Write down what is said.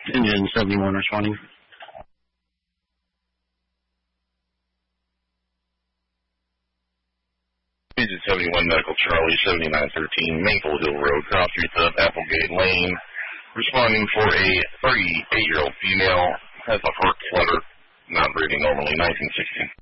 Engine 71 responding. Engine 71 Medical Charlie 7913 Maple Hill Road, Cross Street of Applegate Lane. Responding for a 38-year-old female, has a heart flutter, not breathing normally, 1916.